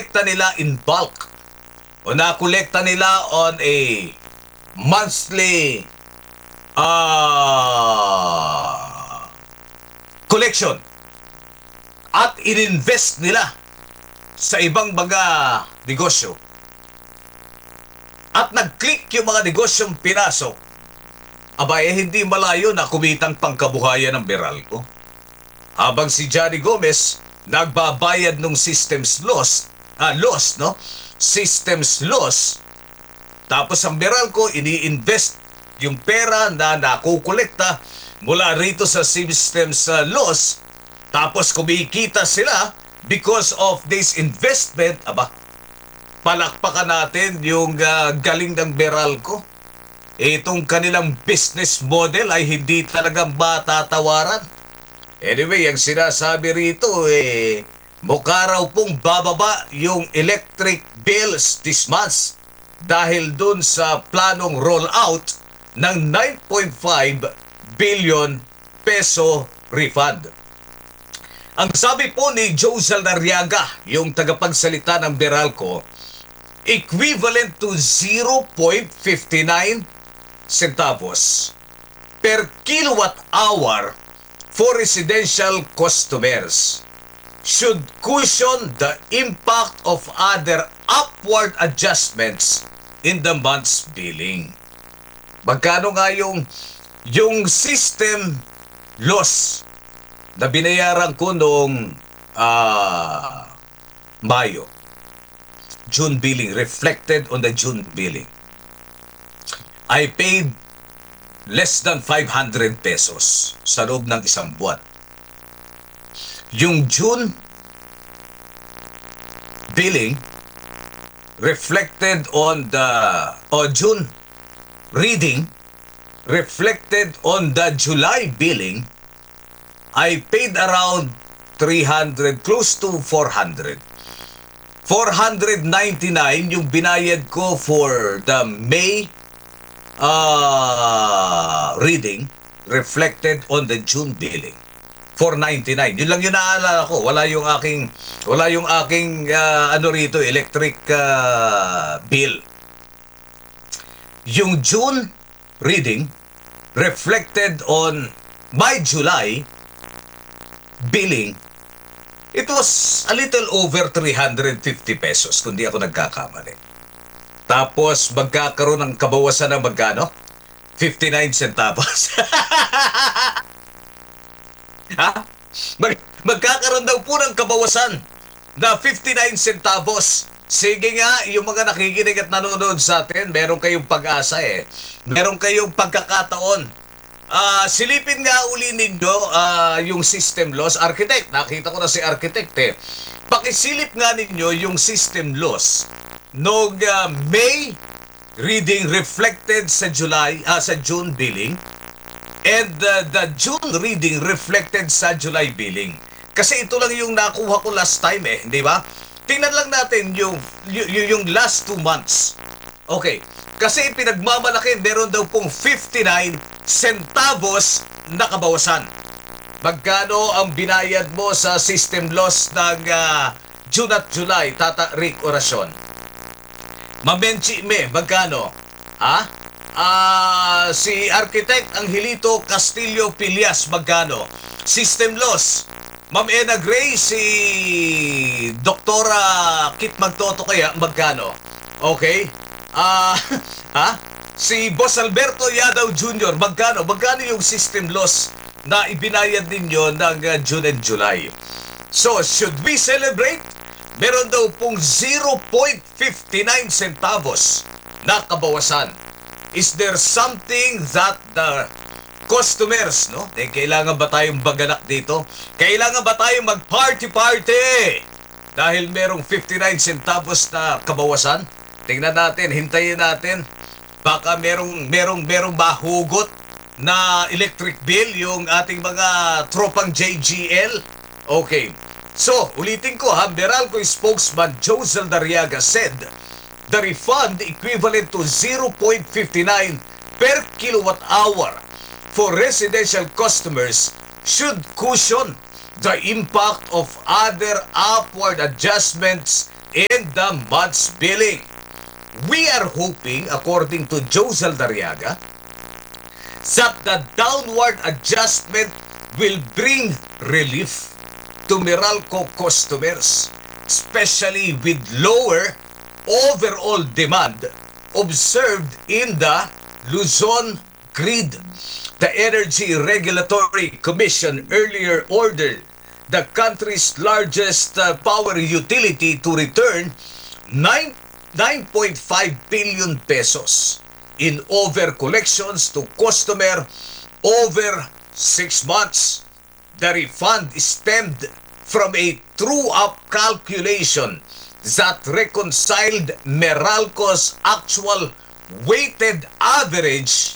nakolekta nila in bulk o nakolekta nila on a monthly collection at ininvest nila sa ibang mga negosyo at nag-click yung mga negosyong pinasok, abay hindi malayo na kumitang pangkabuhayan ng Meralco. Habang si Johnny Gomez nagbabayad ng systems loss, no? Systems loss. Tapos ang Meralco ini-invest yung pera na nakukolekta mula rito sa systems loss. Tapos kumikita sila because of this investment. Aba, palakpakan natin yung galing ng Meralco. Itong kanilang business model ay hindi talagang matatawaran. Anyway, ang sinasabi rito mukha raw pong bababa yung electric bills this month dahil dun sa planong rollout ng 9.5 billion peso refund. Ang sabi po ni Joe Zaldarriaga, yung tagapagsalita ng Meralco, equivalent to 0.59 centavos per kilowatt hour for residential customers should cushion the impact of other upward adjustments in the month's billing. Magkano nga yung system loss na binayaran ko noong Mayo? June billing, reflected on the June billing. I paid less than 500 pesos sa loob ng isang buwan. Yung June billing reflected on the June reading reflected on the July billing, I paid around 300, close to 400. 499 yung binayad ko for the May reading reflected on the June billing. 499. Yun lang yung naalala ko. Wala yung aking rito, electric bill. Yung June reading reflected on my July billing, it was a little over 350 pesos, kung di ako nagkakamali. Tapos, magkakaroon ng kabawasan ng magkano? 59 centavos. Ha? Magkakaroon daw po ng kabawasan na 59 centavos. Sige nga, yung mga nakikinig at nanonood sa atin, meron kayong pag-asa Meron kayong pagkakataon. Silipin nga uli ninyo yung system loss. Architect, nakita ko na si Architect Pakisilip nga ninyo yung system loss noong May reading reflected sa June billing and the June reading reflected sa July billing. Kasi ito lang yung nakuha ko last time di ba? Tingnan lang natin yung last 2 months. Okay. Kasi pinagmamalaki, meron daw pong 59 centavos na kabawasan. Magkano ang binayad mo sa system loss ng June at July, Tata Rick Oracion? Mamenchi magkano? Si Architect Angelito Castillo Pilias, magkano? System loss. Ma'am Ena Gray, si Doktora Kit Magtoto kaya, magkano? Okay. Si Boss Alberto Yadaw Jr., magkano? Magkano yung system loss na ibinayad ninyo ng June and July? So, should we celebrate? Meron daw pong 0.59 centavos na kabawasan. Is there something that the customers, kailangan ba tayong baganak dito? Kailangan ba tayong mag-party-party? Dahil merong 59 centavos na kabawasan? Tingnan natin, hintayin natin. Baka merong mahugot na electric bill yung ating mga tropang JGL. Okay. So, ulitin ko Meralco spokesman Joe Zaldarriaga said the refund equivalent to 0.59 per kilowatt hour for residential customers should cushion the impact of other upward adjustments in the month's billing. We are hoping, according to Joe Zaldariaga, that the downward adjustment will bring relief to Meralco customers, especially with lower overall demand observed in the Luzon grid. The Energy Regulatory Commission earlier ordered the country's largest power utility to return 9.5 billion pesos in over collections to customer over 6 months. The refund stemmed from a true-up calculation that reconciled Meralco's actual weighted average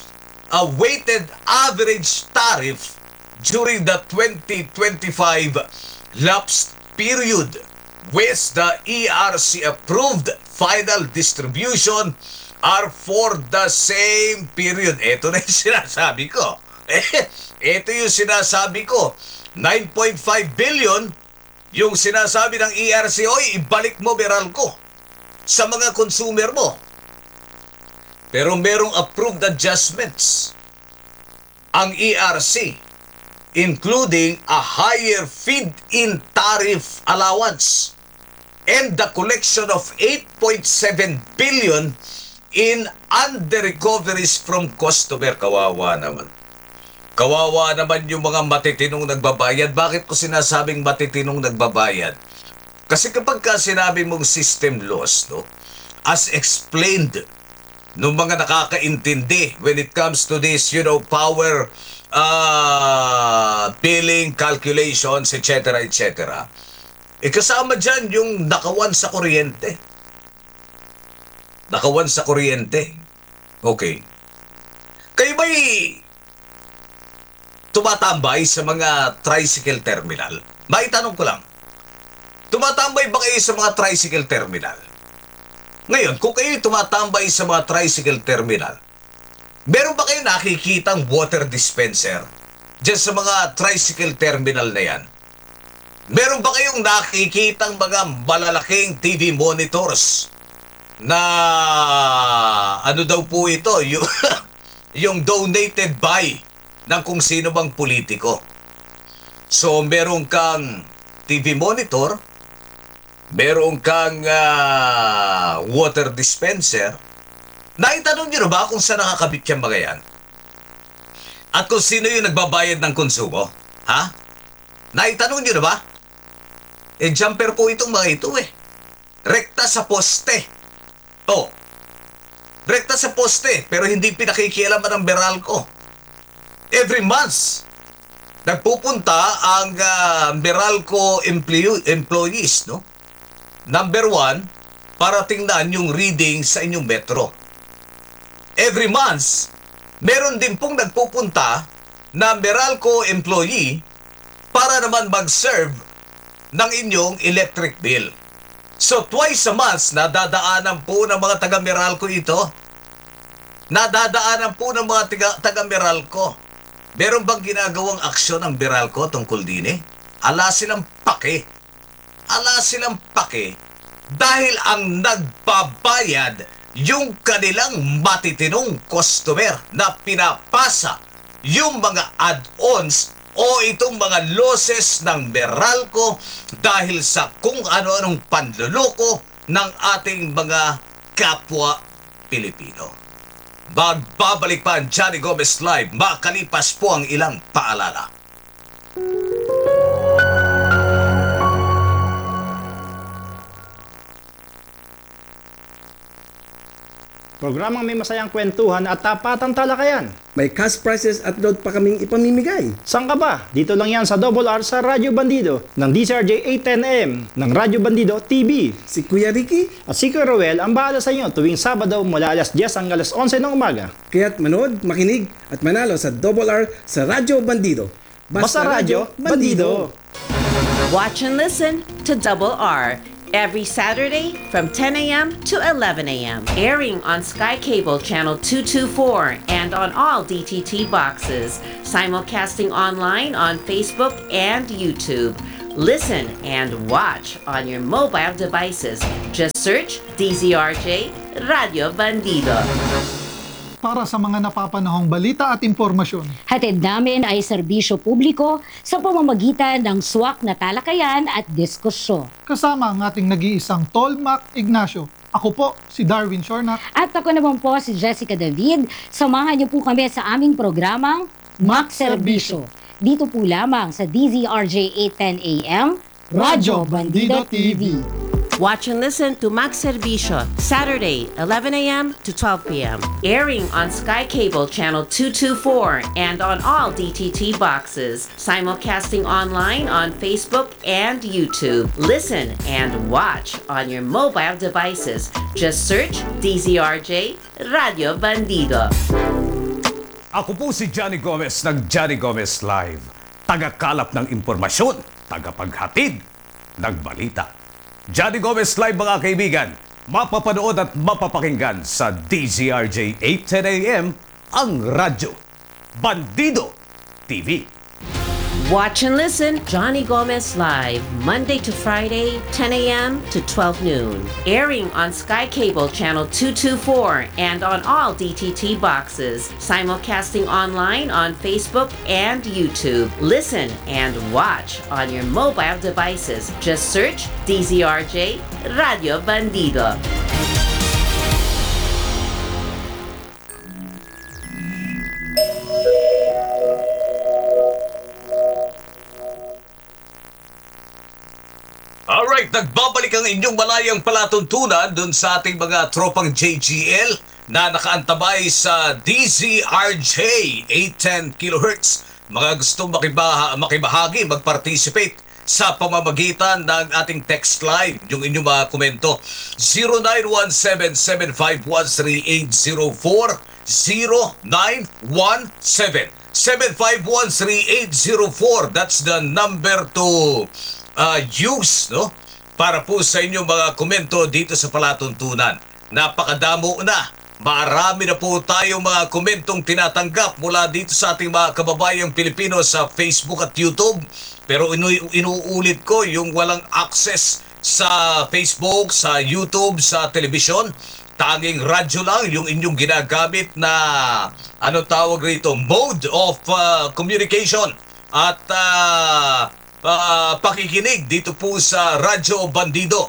tariff during the 2025 lapsed period with the ERC-approved final distribution are for the same period. Ito na yung sinasabi ko. Ito yung sinasabi ko. 9.5 billion, yung sinasabi ng ERC, oy, ibalik mo Meralco sa mga consumer mo. Pero merong approved adjustments ang ERC, including a higher feed-in tariff allowance and the collection of 8.7 billion in under-recoveries from customer. Kawawa naman. Kawawa naman yung mga matitinong nagbabayad. Bakit ko sinasabing matitinong nagbabayad? Kasi kapag ka sinabi mong system loss, no, as explained ng mga nakakaintindi when it comes to this, power billing calculations, etc., etc., kasama dyan yung nakawan sa kuryente. Nakawan sa kuryente. Okay. Kayo ba'y tumatambay sa mga tricycle terminal? Maitanong ko lang. Tumatambay ba kayo sa mga tricycle terminal? Ngayon, kung kayo tumatambay sa mga tricycle terminal, meron ba kayo nakikitang water dispenser dyan sa mga tricycle terminal na yan? Meron ba kayong nakikitang mga malalaking TV monitors na ano daw po ito, yung donated by ng kung sino bang politiko? So, meron kang TV monitor, meron kang water dispenser. Naitanong nyo na ba kung saan nakakabit yung mga yan? At kung sino yung nagbabayad ng konsumo? Ha? Naitanong nyo na ba? Jumper po itong mga ito Rekta sa poste. Oh, rekta sa poste, pero hindi pinakikialaman ng Meralco. Every month, nagpupunta ang Meralco employees, no? Number 1, para tingnan yung reading sa inyong metro. Every month, meron din pong nagpupunta na Meralco employee para naman mag-serve ng inyong electric bill. So twice a month, nadadaanan po ng mga taga-Meralco ito. Nadadaanan po ng mga taga-Meralco. Meron bang ginagawang aksyon ng Meralco tungkol din Ala silang pake. Ala silang pake dahil ang nagbabayad yung kanilang matitinong customer na pinapasa yung mga add-ons o itong mga losses ng Meralco dahil sa kung ano-anong panluloko ng ating mga kapwa Pilipino. Magbabalik pa ang Johnny Gomez Live makalipas po ang ilang paalala. Programang may masayang kwentuhan at tapatang talakayan. May cash prizes at load pa kaming ipamimigay. Saan ka ba? Dito lang yan sa Double R sa Radyo Bandido ng DCRJ 810M ng Radyo Bandido TV. Si Kuya Ricky At si Kuya Roel ang bahala sa inyo tuwing Sabado mula alas 10 hanggang alas 11 ng umaga. kaya't manood, makinig at manalo sa Double R sa Radyo Bandido. Basta Radyo Bandido. Watch and listen to Double R every Saturday from 10 a.m. to 11 a.m. Airing on Sky Cable Channel 224 and on all DTT boxes. Simulcasting online on Facebook and YouTube. Listen and watch on your mobile devices. Just search DZRJ Radio Bandido. Para sa mga napapanahong balita at impormasyon. Hatid namin ay serbisyo publiko sa pamamagitan ng swak na talakayan at diskusyon. Kasama ang ating nag-iisang Tol Mac Ignacio. Ako po si Darwin Shornak. At ako naman po si Jessica David. Samahan niyo po kami sa aming programang Mac Serbisyo. Dito po lamang sa DZRJ 810 AM, Radyo Bandido TV. Watch and listen to Max Servicio, Saturday, 11 a.m. to 12 p.m. Airing on Sky Cable Channel 224 and on all DTT boxes. Simulcasting online on Facebook and YouTube. Listen and watch on your mobile devices. Just search DZRJ Radio Bandido. Ako po si Johnny Gomez ng Johnny Gomez Live. Tagakalap ng impormasyon, tagapaghatid ng balita. Johnny Gomez Live mga kaibigan, mapapanood at mapapakinggan sa DZRJ 810 AM ang Radyo Bandido TV. Watch and listen Johnny Gomez Live, Monday to Friday, 10 a.m. to 12 noon. Airing on Sky Cable Channel 224 and on all DTT boxes. Simulcasting online on Facebook and YouTube. Listen and watch on your mobile devices. Just search DZRJ Radio Bandido. Alright, nagbabalik ang inyong malayang palatuntunan dun sa ating mga tropang JGL na nakaantabay sa DZRJ 810 kHz. Mga gustong makibahagi, mag-participate sa pamamagitan ng ating text line, yung inyong mga komento. 0917-7513804, 0917-7513804. That's the number to use, no? Para po sa inyong mga komento dito sa palatuntunan. Napakadamo na. Marami na po tayong mga komentong tinatanggap mula dito sa ating mga kababayang Pilipino sa Facebook at YouTube. Pero inuulit ko yung walang access sa Facebook, sa YouTube, sa telebisyon. Tanging radyo lang yung inyong ginagamit na tawag rito, mode of communication. At pakikinig dito po sa Radyo Bandido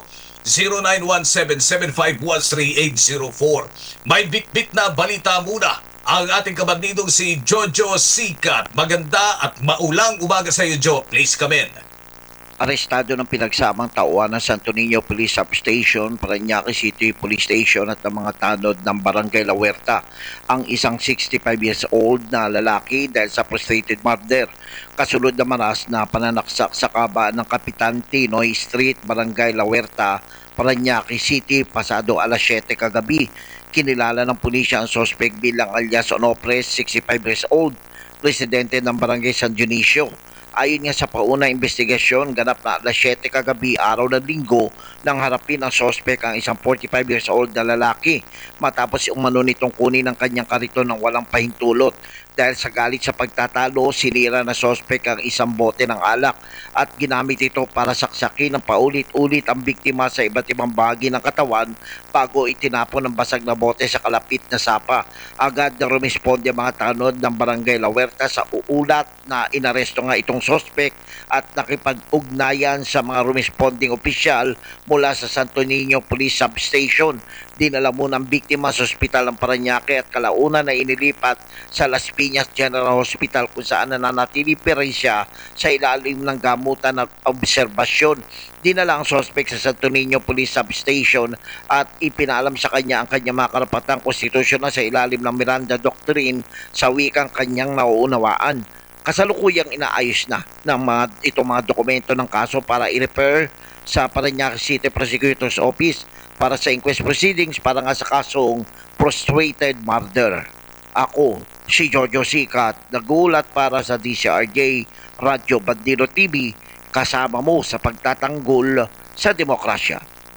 0917-7513804. May bitbit na balita muna ang ating kabandidong si Jojo Sikat. Maganda at maulang umaga sa iyo, Jo. Please come in. Arestado ng pinagsamang tauhan ng Santo Niño Police Substation, Parañaque City Police Station at ng mga tanod ng Barangay La Huerta ang isang 65 years old na lalaki dahil sa frustrated murder. Kasunod na maras na pananaksak sa kabaan ng Kapitan Tinoy Street, Barangay La Huerta, Parañaque City, pasado alas 7 kagabi. Kinilala ng pulisya ang suspect bilang alias Onofres, 65 years old, residente ng Barangay San Dionisio. Ayon nga sa paunang investigasyon, ganap na alas 7 kagabi, araw ng linggo, nang harapin ang sospek ang isang 45 years old na lalaki matapos umano nitong kunin ang kanyang kariton ng walang pahintulot. Dahil sa galit sa pagtatalo, sinira na sospek ang isang bote ng alak at ginamit ito para saksakin ng paulit-ulit ang biktima sa iba't ibang bahagi ng katawan bago itinapon ng basag na bote sa kalapit na sapa. Agad na rumisponde ang mga tanod ng Barangay La Huerta sa uulat na inaresto nga itong sospek at nakipag-ugnayan sa mga rumisponding opisyal mula sa Santo Niño Police Substation. Dinala muna ang biktima sa ospital ng Parañaque at kalaunan na inilipat sa Las Piñas General Hospital kung saan nananatili pa rin siya sa ilalim ng gamutan at obserbasyon. Dinala ang suspect sa Santo Niño Police Substation at ipinaalam sa kanya ang kanyang mga karapatang konstitusyon sa ilalim ng Miranda Doctrine sa wikang kanyang nauunawaan. Kasalukuyang inaayos na ng itong mga dokumento ng kaso para i-refer sa Parañaque City Prosecutor's Office para sa inquest proceedings para nga sa kasong frustrated murder. Ako, si Jojo Sikat, nagulat para sa DCRJ Radyo Bandido TV, kasama mo sa pagtatanggol sa demokrasya.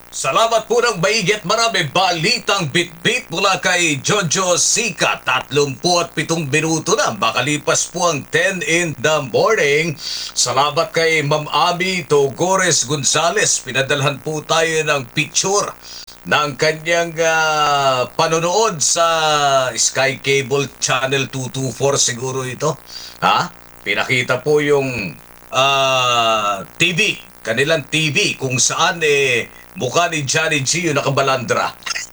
Salamat po ng maigit marami balitang bitbit mula kay Jojo Sika. 37 minuto na. Makalipas po ang 10 in the morning. Salamat kay Ma'am Ami Togores Gonzales. Pinadalhan po tayo ng picture ng kanyang panonood sa Sky Cable Channel 224 siguro ito. Ha? Pinakita po yung TV, kanilang TV kung saan mukha ni Johnny G yung nakabalandra.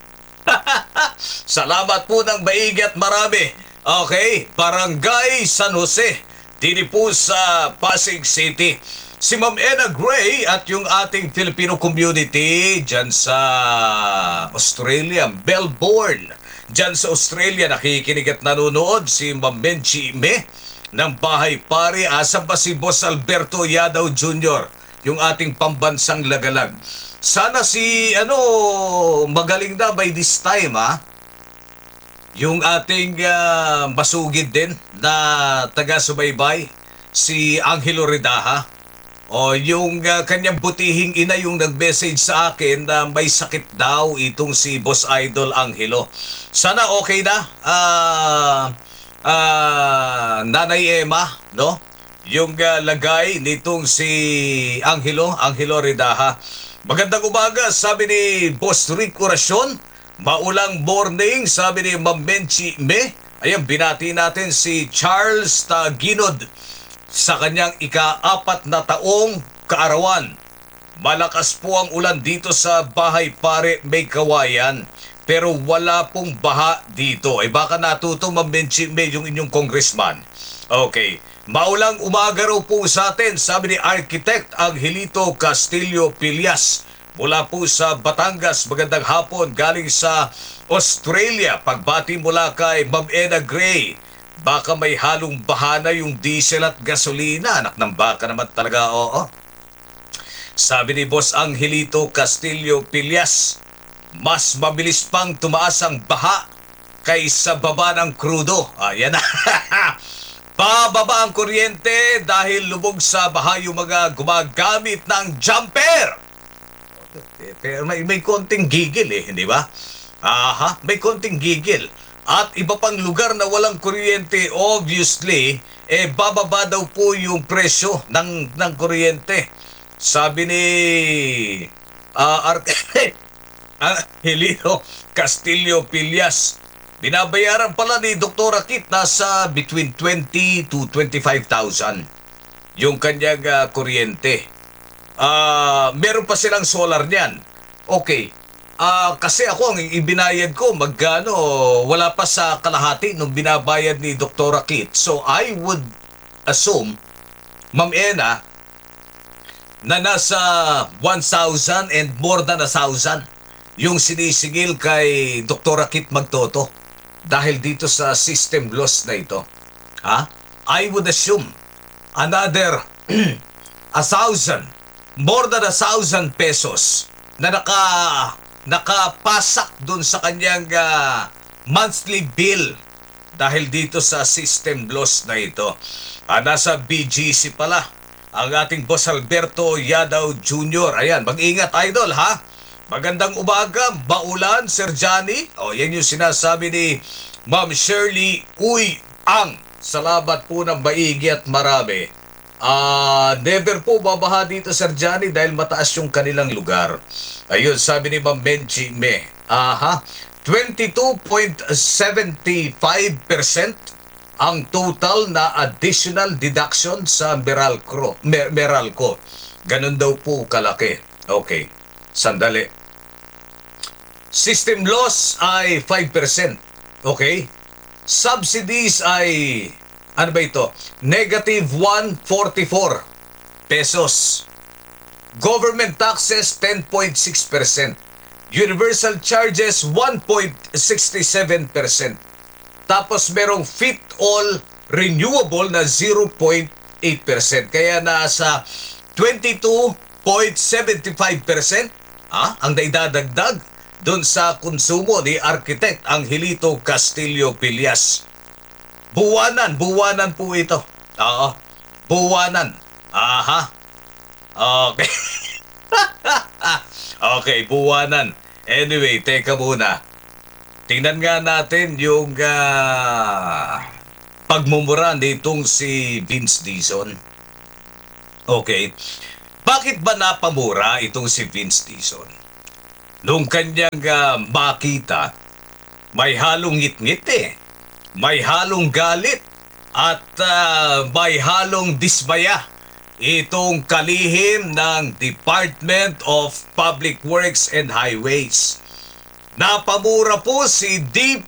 Salamat po ng maigi at marami. Okay, Barangay San Jose, dini po sa Pasig City. Si Ma'am Ena Gray at yung ating Filipino community dyan sa Australia, Melbourne. Dyan sa Australia, nakikinig at nanonood si Ma'am Menchi Me ng Bahay Pare. Asan ba si Boss Alberto Yadaw Jr., yung ating pambansang lagalag? Sana si magaling na by this time, ha? Yung ating masugid din na taga-subaybay, si Angelo Redaha. O yung kanyang butihing ina yung nag-message sa akin na may sakit daw itong si Boss Idol Angelo. Sana okay na, Nanay Emma, no? Yung lagay nitong si Angelo Redaha. Magandang umaga, sabi ni Boss Rick Oracion. Maulang morning, sabi ni Ma'am Menchi Me. Ayan, binati natin si Charles Taginod sa kanyang ika-4 na taong kaarawan. Malakas po ang ulan dito sa Bahay Pare, may kawayan. Pero wala pong baha dito. Baka natuto, Ma'am Menchi Me, yung inyong congressman. Okay. Maulang umaga raw po sa atin, sabi ni Architect Angelito Castillo Pilias. Mula po sa Batangas, magandang hapon, galing sa Australia. Pagbati mula kay Ma'am Ena Gray. Baka may halong bahana yung diesel at gasolina. Anak ng baka naman talaga, oo. Sabi ni Boss Angelito Castillo Pilias, mas mabilis pang tumaas ang baha kaysa baba ng krudo. Ayan na. Pababa ang kuryente dahil lubog sa baha yung mga gumagamit ng jumper. Pero may konting gigil hindi ba? Aha, may konting gigil. At iba pang lugar na walang kuryente, obviously, bababa daw po yung presyo ng kuryente. Sabi ni Angelito Castillo Pilias, binabayaran pala ni Dr. Kit nasa between 20 to 25,000 yung kanyang kuryente. Meron pa silang solar niyan. Okay. Kasi ako ang ibinayad ko wala pa sa kalahati nung binabayad ni Dr. Kit. So I would assume, Ma'am Ena, na nasa 1,000 and more than 1,000 yung sinisingil kay Dr. Kit Magtoto dahil dito sa system loss na ito. I would assume another 1,000, more than 1,000 pesos na nakapasak dun sa kanyang monthly bill dahil dito sa system loss na ito. Nasa BGC pala ang ating Boss Alberto Yadaw Jr. Ayan, mag-ingat idol ha. Magandang umaga, Baulan, Sir Johnny. Yan yung sinasabi ni Ma'am Shirley Uy Ang. Salamat po ng maigi at marami. Never po babaha dito, Sir Johnny, dahil mataas yung kanilang lugar. Ayun, sabi ni Ma'am Menchi Me. 22.75% ang total na additional deduction sa Meralco. Ganun daw po kalaki. Okay, sandali. System loss ay 5%. Okay? Subsidies ay, ano ba ito? Negative 144 pesos. Government taxes 10.6%. Universal charges 1.67%. Tapos merong fit all renewable na 0.8%. Kaya nasa 22.75% ang naidadagdag doon sa konsumo ni Architect Angelito Castillo Pilias. Buwanan po ito. Oo, buwanan. Aha. Okay. Okay, buwanan. Anyway, teka muna. Tingnan nga natin yung pagmumura nitong si Vince Dizon. Okay. Bakit ba napamura itong si Vince Dizon? Nung kanyang makita, may halong ngit-ngit eh. May halong galit at may halong dismaya itong kalihim ng Department of Public Works and Highways. Napamura po si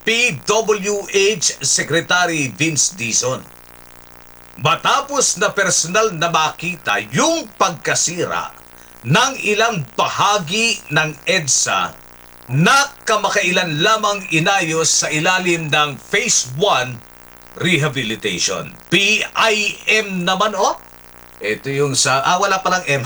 DPWH Secretary Vince Dizon. Matapos na personal na makita yung pagkasira ng ilang bahagi ng EDSA na kamakailan lamang inayos sa ilalim ng Phase 1 Rehabilitation. PIM naman Ito yung sa... wala palang M.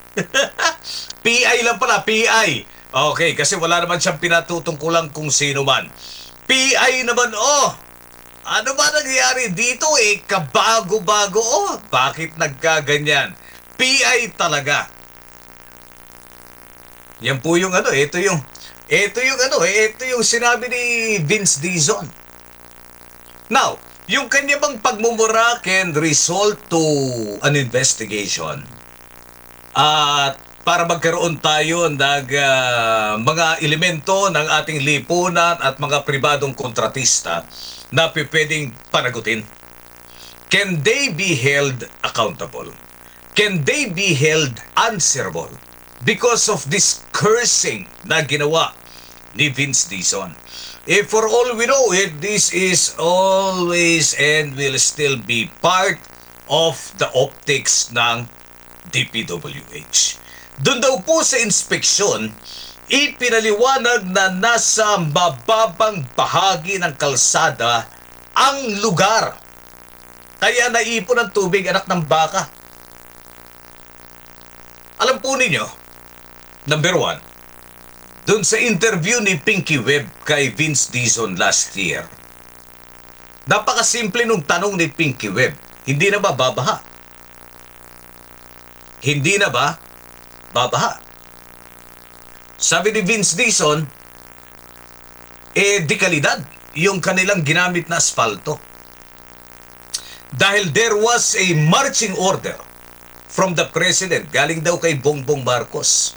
PI lang pala, PI. Okay, kasi wala naman siyang pinatutungkulan kung sino man. PI naman, ano ba nangyayari dito kabago-bago, Bakit nagkaganyan? PI talaga. Yan po yung ito yung sinabi ni Vince Dizon. Now, yung kanya bang pagmumura can result to an investigation. At para magkaroon tayo ng mga elemento ng ating lipunan at mga pribadong kontratista na pwedeng panagutin. Can they be held accountable? Can they be held answerable because of this cursing na ginawa ni Vince Dizon? If for all we know, this is always and will still be part of the optics ng DPWH. Doon daw po sa inspeksyon, ipinaliwanag na nasa mababang bahagi ng kalsada ang lugar. Kaya naipon ang tubig, anak ng baka. Alam po ninyo, number one, doon sa interview ni Pinky Webb kay Vince Dizon last year, napakasimple nung tanong ni Pinky Webb, hindi na ba babaha? Hindi na ba babaha? Sabi ni Vince Dizon, di kalidad yung kanilang ginamit na asfalto. Dahil there was a marching order from the President, galing daw kay Bongbong Marcos,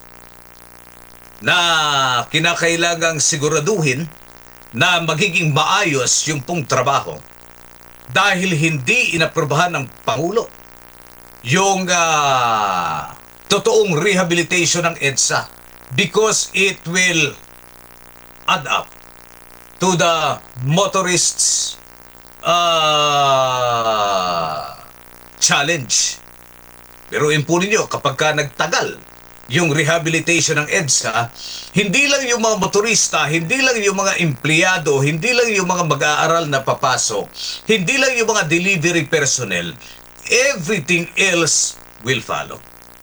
na kinakailangang siguraduhin na magiging maayos yung pong trabaho dahil hindi inaprobahan ng Pangulo yung totoong rehabilitation ng EDSA because it will add up to the motorists challenge. Pero po ninyo, kapag ka nagtagal yung rehabilitation ng EDSA, hindi lang yung mga motorista, hindi lang yung mga empleyado, hindi lang yung mga mag-aaral na papasok, hindi lang yung mga delivery personnel, everything else will follow.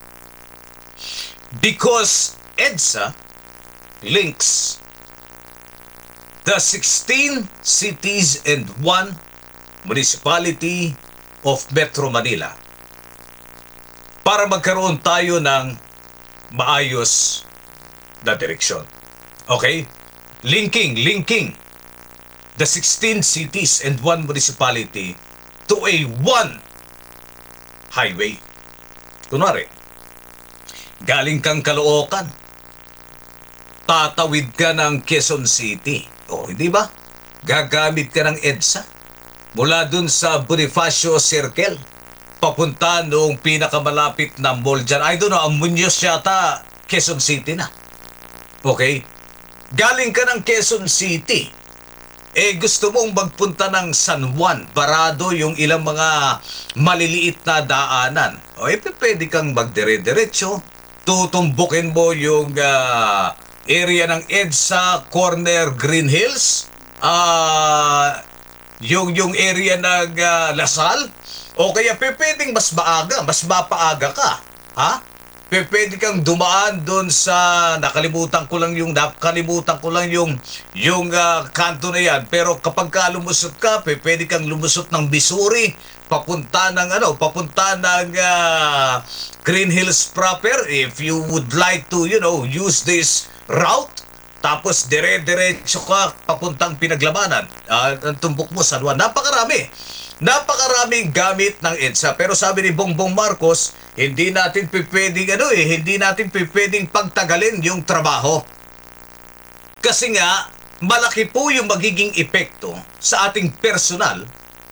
Because EDSA links the 16 cities and 1 municipality of Metro Manila para magkaroon tayo ng maayos na direksyon. Okay? Linking the 16 cities and 1 municipality to a 1 highway. Kunwari, galing kang Caloocan, tatawid ka ng Quezon City. Hindi ba? Gagamit ka ng EDSA mula dun sa Bonifacio Circle papunta noong pinakamalapit na mall dyan. I don't know, ang Muñoz yata, Quezon City na. Okay? Galing ka ng Quezon City. Gusto mong magpunta ng San Juan. Barado yung ilang mga maliliit na daanan. Pwede kang magdire-diretso. Tutumbukin mo yung area ng EDSA, corner Green Hills. Yung area ng Lasal. O kaya pwedeng mas maaga, mas mapaaga ka. Ha? pwede kang dumaan doon sa nakalimutan ko lang yung kanto na yan, pero kapag ka lumusot ka, pwede kang lumusot ng Missouri papunta ng Green Hills proper if you would like to use this route. Tapos dire-diretso ka papuntang Pinaglabanan. Ang tumbok mo San Juan. Napakaraming gamit ng EDSA. Pero sabi ni Bongbong Marcos, hindi natin pwedeng pagtagalin yung trabaho. Kasi nga, malaki po yung magiging epekto sa ating personal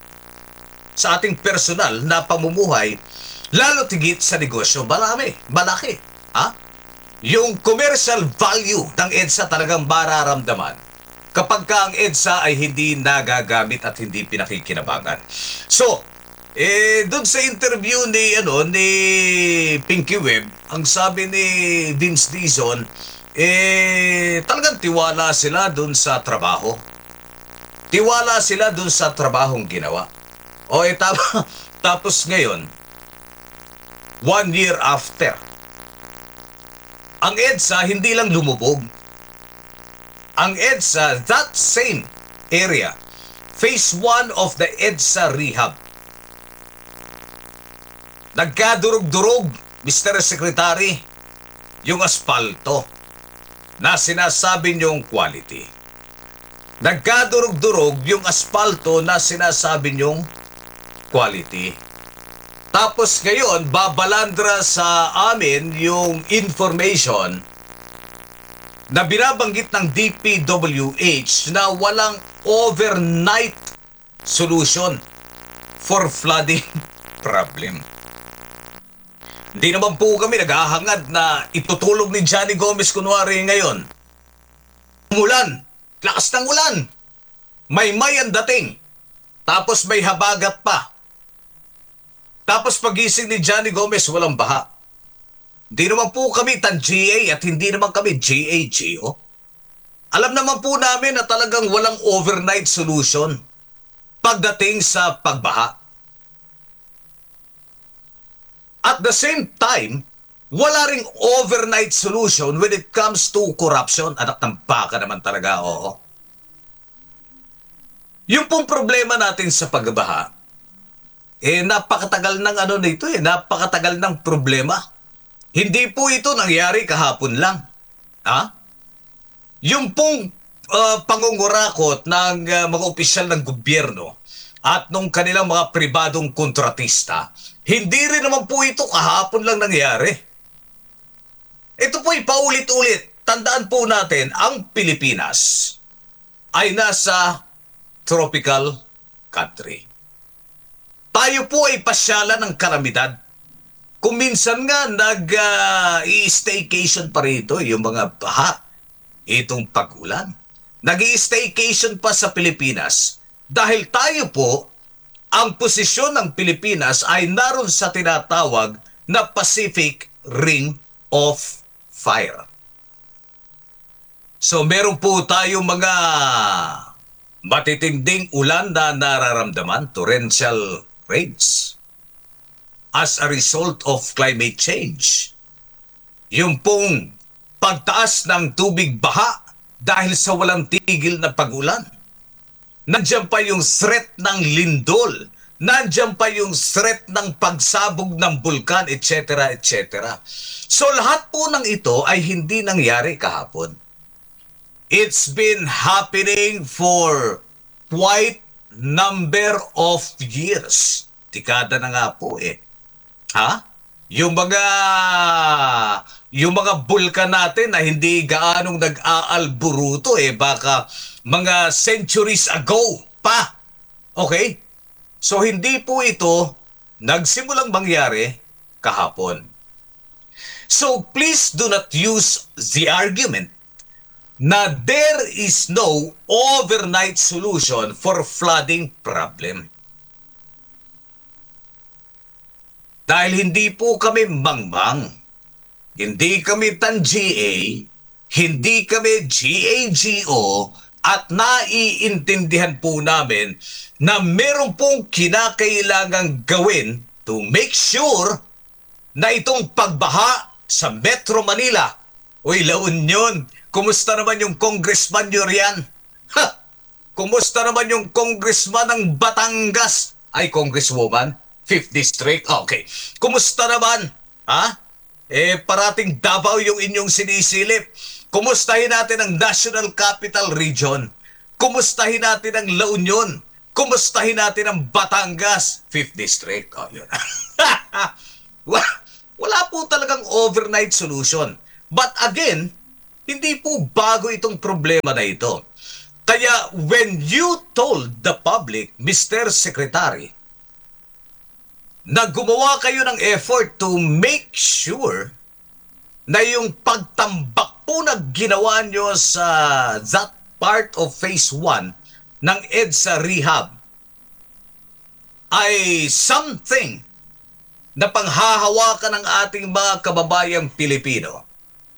na pamumuhay, lalo tigit sa negosyo. Malaki. Yung commercial value ng EDSA talagang mararamdaman kapag ka ang EDSA ay hindi nagagamit at hindi pinakikinabangan. So, doon sa interview ni Pinky Webb, ang sabi ni Vince Dizon, talagang tiwala sila doon sa trabaho. Tiwala sila doon sa trabahong ginawa. Tapos ngayon, 1 year after, ang EDSA hindi lang lumubog. Ang EDSA, that same area, phase 1 of the EDSA rehab, nagkadurog-durog, Mr. Secretary, yung asfalto na sinasabi niyong quality. Nagkadurog-durog yung asfalto na sinasabi niyong quality. Tapos ngayon, babalandra sa amin yung information na binabanggit ng DPWH na walang overnight solution for flooding problem. Hindi naman po kami naghahangad na itutulog ni Johnny Gomez kunwari ngayon. Umulan, lakas ng ulan, may ang dating, tapos may habagat pa. Tapos pagising ni Johnny Gomez, walang baha. Hindi naman po kami tan-GA at hindi naman kami GAGO. Alam naman po namin na talagang walang overnight solution pagdating sa pagbaha. At the same time, wala ring overnight solution when it comes to corruption. Anak ng baka naman talaga, oo. Yung pong problema natin sa pagbaha, napakatagal ng napakatagal ng problema. Hindi po ito nangyari kahapon lang. Yung pong pangungurakot ng mga opisyal ng gobyerno at nung kanilang mga pribadong kontratista, hindi rin naman po ito kahapon lang nangyari. Ito po'y paulit-ulit. Tandaan po natin, ang Pilipinas ay nasa tropical country. Tayo po ay pasyalan ng kalamidad. Kung minsan nga nag-i-staycation pa rito yung mga baha, itong pag-ulan. Nag-i-staycation pa sa Pilipinas dahil tayo po, ang posisyon ng Pilipinas ay naroon sa tinatawag na Pacific Ring of Fire. So meron po tayong mga matitinding ulan na nararamdaman, torrential rains, as a result of climate change. Yung pong pagtaas ng tubig baha dahil sa walang tigil na pag-ulan. Nandiyan pa yung threat ng lindol. Nandiyan pa yung threat ng pagsabog ng bulkan, etc., etc. So lahat po ng ito ay hindi nangyari kahapon. It's been happening for quite number of years. Dekada na nga po Yung mga bulkan natin na hindi gaanong nag-aalburuto baka mga centuries ago pa. Okay? So hindi po ito nagsimulang mangyari kahapon. So please do not use the argument na there is no overnight solution for flooding problem. Dahil hindi po kami mangmang, hindi kami tan-GA, hindi kami GAGO, at naiintindihan po namin na meron pong kinakailangang gawin to make sure na itong pagbaha sa Metro Manila. Uy, La Union, kumusta naman yung congressman nyo riyan? Ha! Kumusta naman yung congressman ng Batangas? Ay, congresswoman? 5th District? Okay. Kumusta naman? Ha? Parating Davao yung inyong sinisilip. Kumustahin natin ang National Capital Region. Kumustahin natin ang La Union. Kumustahin natin ang Batangas. 5th District. Oh, yun. Wala po talagang overnight solution. But again, hindi po bago itong problema na ito. Kaya when you told the public, Mr. Secretary, na gumawa kayo ng effort to make sure na yung pagtambak po na ginawa nyo sa that part of phase 1 ng EDSA rehab ay something na panghahawakan ng ating mga kababayang Pilipino.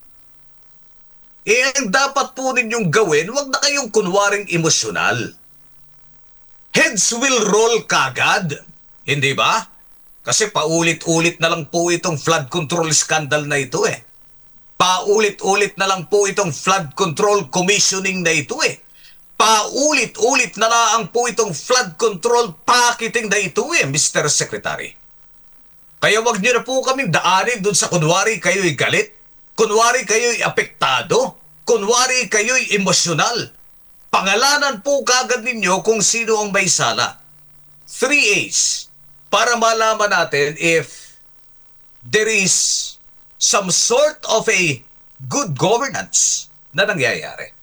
Ang dapat po ninyong gawin, huwag na kayong kunwaring emosyonal. Heads will roll kagad. Hindi ba? Kasi paulit-ulit na lang po itong flood control scandal na ito eh. Paulit-ulit na lang po itong flood control commissioning na ito eh. Paulit-ulit na lang po itong flood control packeting na ito eh, Mr. Secretary. Kaya wag niyo na po kaming daanin dun sa kunwari kayo'y galit, kunwari kayo'y apektado, kunwari kayo'y emosyonal. Pangalanan po kagad ninyo kung sino ang may sala. 3 A's para malaman natin if there is some sort of a good governance na nangyayari.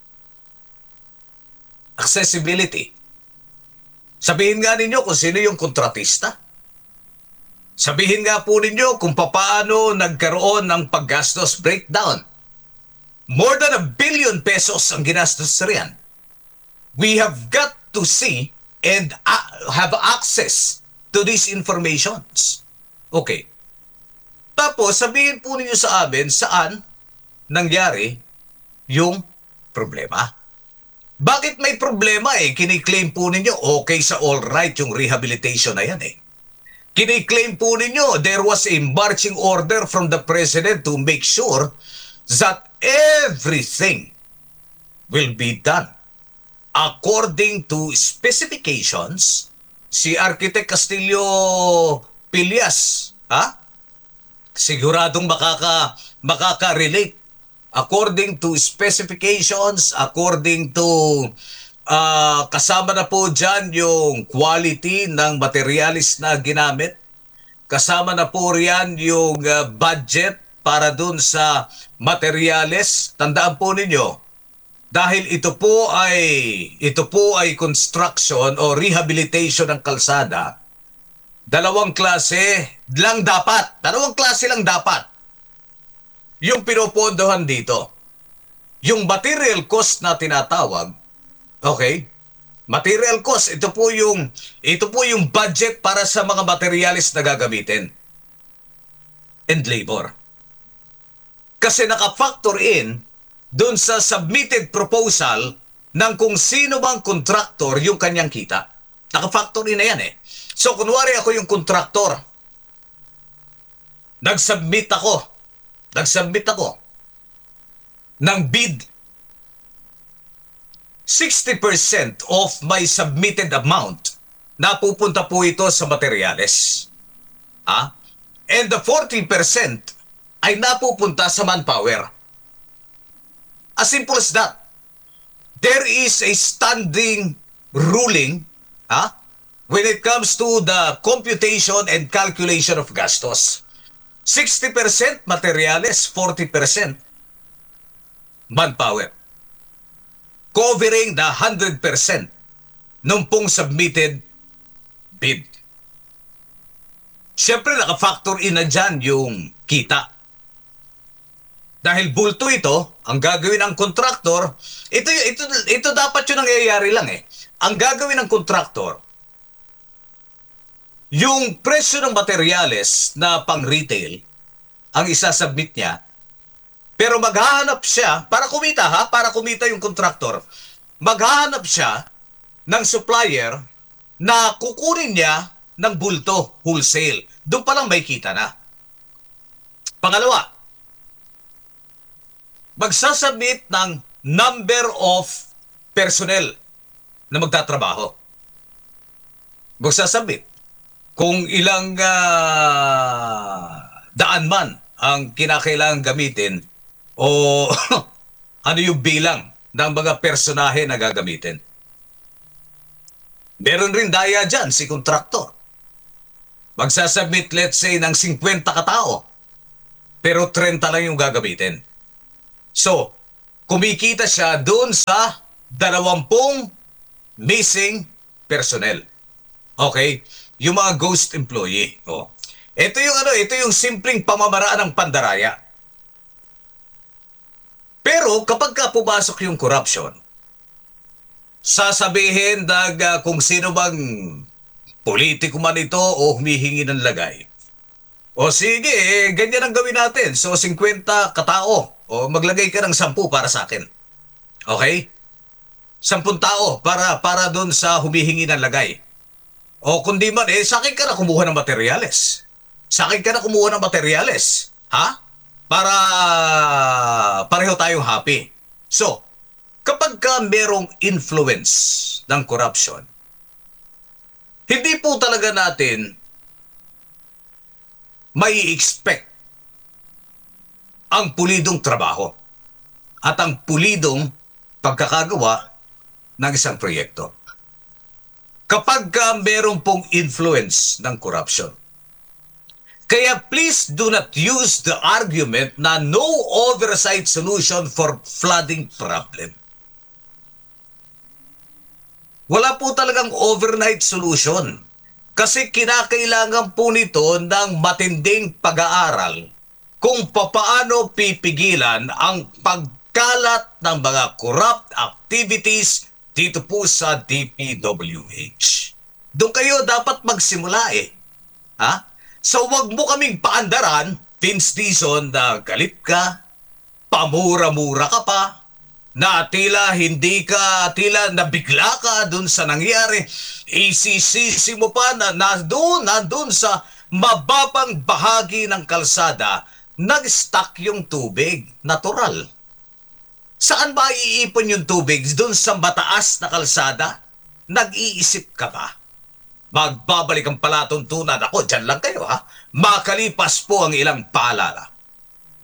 Accessibility. Sabihin nga ninyo kung sino yung kontratista. Sabihin nga po ninyo kung paano nagkaroon ng paggastos breakdown. More than 1 billion pesos ang ginastos riyan. We have got to see and have access to these informations. Okay. Tapos sabihin po ninyo sa amin saan nangyari yung problema. Bakit may problema eh? Kiniklaim po ninyo okay sa all right yung rehabilitation na yan eh. Kiniklaim po ninyo there was a marching order from the President to make sure that everything will be done according to specifications. Si Architect Castillo Pillas, ha? Siguradong makaka-relate. According to specifications, according to kasama na po dyan yung quality ng materialis na ginamit. Kasama na po riyan yung budget para dun sa materialis. Tandaan po ninyo, dahil ito po ay construction o rehabilitation ng kalsada, dalawang klase lang dapat. Dalawang klase lang dapat yung pinopondohan dito. Yung material cost na tinatawag, okay? Material cost, ito po yung budget para sa mga materialis na gagamitin. And labor. Kasi naka-factor in dun sa submitted proposal ng kung sino bang contractor yung kanyang kita. Naka-factor in na yan eh. So, kunwari ako yung contractor. Nag-submit ako ng bid. 60% of my submitted amount napupunta po ito sa materyales. And the 40% ay napupunta sa manpower. As simple as that. There is a standing ruling when it comes to the computation and calculation of gastos. 60% materyales, 40% manpower. Covering the 100% nung pong submitted bid. Siyempre, naka-factor in na dyan yung kita. Dahil bulto ito, ang gagawin ng kontraktor, ito dapat yung nangyayari lang eh. Ang gagawin ng kontraktor, yung presyo ng materyales na pang-retail, ang isasubmit niya, pero maghahanap siya, para kumita yung kontraktor, maghahanap siya ng supplier na kukunin niya ng bulto, wholesale. Doon pa lang may kita na. Pangalawa, magsasubmit ng number of personnel na magtatrabaho. Magsasubmit kung ilang daan man ang kinakailangan gamitin o ano yung bilang ng mga personahe na gagamitin. Meron rin daya dyan si kontraktor. Magsasubmit, let's say, ng 50 katao, pero 30 lang yung gagamitin. So, kumikita siya doon sa 20 missing personnel. Okay? Yung mga ghost employee. Oh. Ito yung simpleng pamamaraan ng pandaraya. Pero kapag ka pumasok yung corruption, sasabihin kung sino bang politiko man ito o humihingi ng lagay. O sige, ganyan ang gawin natin. So 50 katao o maglagay ka ng 10 para sa akin. Okay? 10 tao para doon sa humihingi ng lagay. O kundi man, sa akin ka na kumuha ng materyales. Sa akin ka na kumuha ng materyales. Ha? Para pareho tayong happy. So, kapag ka merong influence ng corruption, hindi po talaga natin may expect ang pulidong trabaho at ang pulidong pagkakagawa ng isang proyekto. Kapag ka meron pong influence ng corruption. Kaya please do not use the argument na no oversight solution for flooding problem. Wala po talagang overnight solution. Kasi kinakailangan po nito ng matinding pag-aaral kung papaano pipigilan ang pagkalat ng mga corrupt activities dito po sa DPWH. Doon kayo dapat magsimula Ha? So wag mo kaming paandaran, Vince Dizon, na galit ka, pamura-mura ka pa, na tila nabigla ka dun sa nangyari, isisisi mo pa na nandun sa mababang bahagi ng kalsada, nag-stuck yung tubig, natural. Saan ba iipon yung tubig? Dun sa mataas na kalsada? Nag-iisip ka ba? Magbabalik ang palatuntunan. Ako, dyan lang kayo ha. Makalipas po ang ilang paalala.